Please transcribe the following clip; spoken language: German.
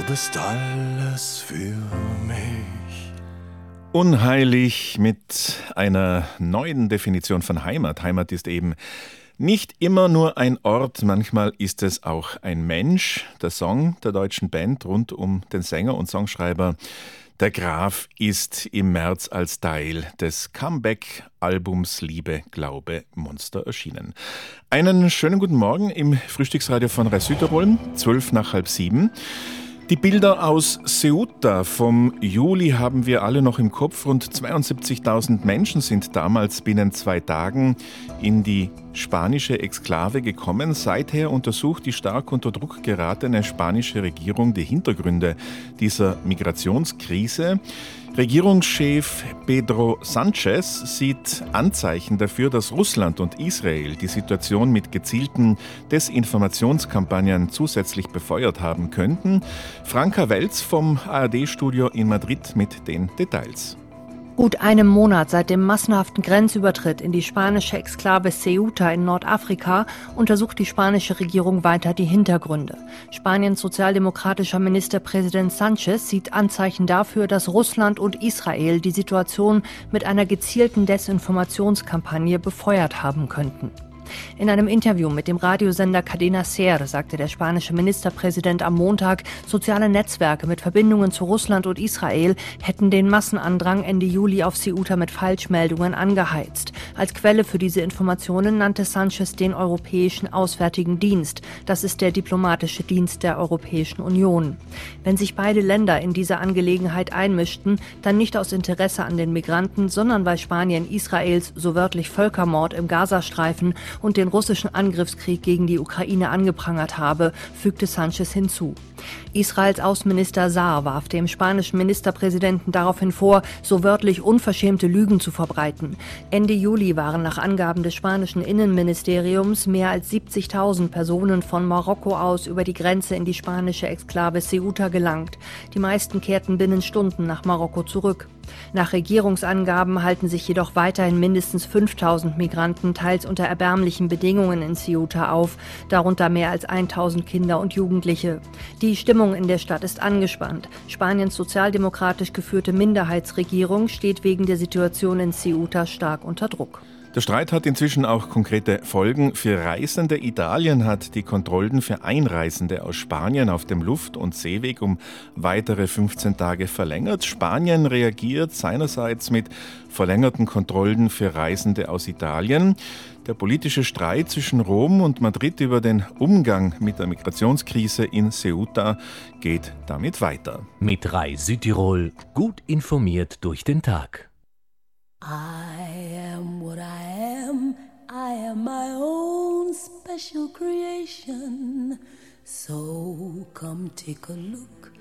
bist alles für mich. Unheilig mit einer neuen Definition von Heimat. Heimat ist eben nicht immer nur ein Ort, manchmal ist es auch ein Mensch. Der Song der deutschen Band rund um den Sänger und Songschreiber Der Graf ist im März als Teil des Comeback-Albums Liebe, Glaube, Monster erschienen. Einen schönen guten Morgen im Frühstücksradio von Rai Südtirol, 6:30. Die Bilder aus Ceuta vom Juli haben wir alle noch im Kopf. Rund 72.000 Menschen sind damals binnen 2 Tagen in die spanische Exklave gekommen. Seither untersucht die stark unter Druck geratene spanische Regierung die Hintergründe dieser Migrationskrise. Regierungschef Pedro Sánchez sieht Anzeichen dafür, dass Russland und Israel die Situation mit gezielten Desinformationskampagnen zusätzlich befeuert haben könnten. Franka Welz vom ARD-Studio in Madrid mit den Details. Gut einem Monat seit dem massenhaften Grenzübertritt in die spanische Exklave Ceuta in Nordafrika untersucht die spanische Regierung weiter die Hintergründe. Spaniens sozialdemokratischer Ministerpräsident Sánchez sieht Anzeichen dafür, dass Russland und Israel die Situation mit einer gezielten Desinformationskampagne befeuert haben könnten. In einem Interview mit dem Radiosender Cadena SER sagte der spanische Ministerpräsident am Montag, soziale Netzwerke mit Verbindungen zu Russland und Israel hätten den Massenandrang Ende Juli auf Ceuta mit Falschmeldungen angeheizt. Als Quelle für diese Informationen nannte Sánchez den Europäischen Auswärtigen Dienst. Das ist der diplomatische Dienst der Europäischen Union. Wenn sich beide Länder in diese Angelegenheit einmischten, dann nicht aus Interesse an den Migranten, sondern weil Spanien Israels so wörtlich Völkermord im Gazastreifen und den russischen Angriffskrieg gegen die Ukraine angeprangert habe, fügte Sánchez hinzu. Israels Außenminister Saar warf dem spanischen Ministerpräsidenten daraufhin vor, so wörtlich unverschämte Lügen zu verbreiten. Ende Juli waren nach Angaben des spanischen Innenministeriums mehr als 70.000 Personen von Marokko aus über die Grenze in die spanische Exklave Ceuta gelangt. Die meisten kehrten binnen Stunden nach Marokko zurück. Nach Regierungsangaben halten sich jedoch weiterhin mindestens 5.000 Migranten teils unter erbärmlichen Bedingungen in Ceuta auf, darunter mehr als 1.000 Kinder und Jugendliche. Die Stimmung in der Stadt ist angespannt. Spaniens sozialdemokratisch geführte Minderheitsregierung steht wegen der Situation in Ceuta stark unter Druck. Der Streit hat inzwischen auch konkrete Folgen für Reisende. Italien hat die Kontrollen für Einreisende aus Spanien auf dem Luft- und Seeweg um weitere 15 Tage verlängert. Spanien reagiert seinerseits mit verlängerten Kontrollen für Reisende aus Italien. Der politische Streit zwischen Rom und Madrid über den Umgang mit der Migrationskrise in Ceuta geht damit weiter. Mit Rai Südtirol gut informiert durch den Tag. I am what I am. I am my own special creation. So come take a look